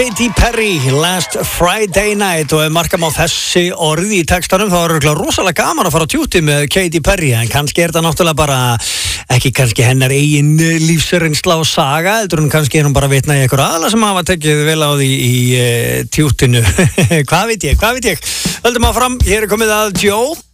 Katy Perry, Last Friday Night og ef markam á þessi orði í textanum þá er það rosalega gaman að fara á tjúti með Katy Perry en kannski er það náttúrulega bara ekki kannski hennar eigin lífsreynsla og saga heldur en kannski er hún bara vitna í einhver aðla sem hafa tekið vel á því í tjútinu hvað veit ég Höldum áfram, hér er komið að Joe